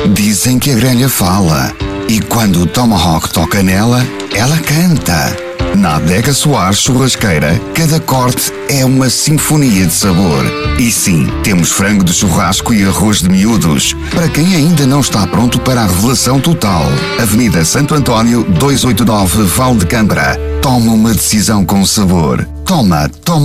Dizem que a grelha fala e quando o Tomahawk toca nela, ela canta. Na Adega Soares Churrasqueira, cada corte é uma sinfonia de sabor. E sim, temos frango de churrasco e arroz de miúdos, para quem ainda não está pronto para a revelação total. Avenida Santo António, 289, Val de Câmara. Toma uma decisão com sabor. Toma